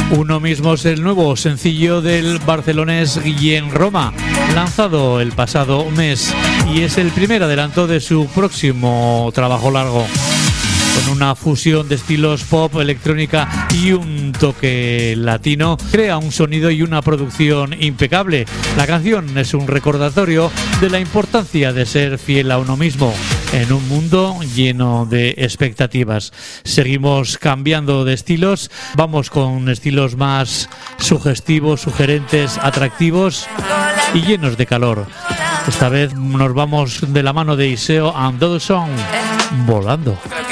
Uno mismo es el nuevo sencillo del barcelonés Guillem Roma, lanzado el pasado mes, y es el primer adelanto de su próximo trabajo largo. Con una fusión de estilos pop, electrónica y un toque latino, crea un sonido y una producción impecable. La canción es un recordatorio de la importancia de ser fiel a uno mismo en un mundo lleno de expectativas. Seguimos cambiando de estilos, vamos con estilos más sugestivos, sugerentes, atractivos y llenos de calor. Esta vez nos vamos de la mano de Iseo and Dodson, Volando.